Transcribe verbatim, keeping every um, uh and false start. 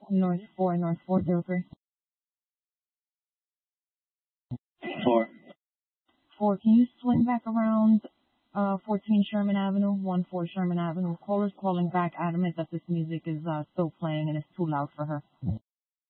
North four, North four zero three. Four. Four, can you swing back around uh, fourteen Sherman Avenue, one four Sherman Avenue? Caller's calling back adamant that this music is uh, still playing and it's too loud for her.